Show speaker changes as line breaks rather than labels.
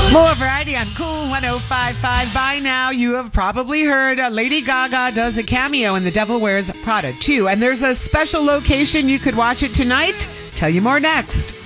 More variety on Cool 105.5. By now, you have probably heard Lady Gaga does a cameo in The Devil Wears Prada 2. And there's a special location you could watch it tonight. Tell you more next.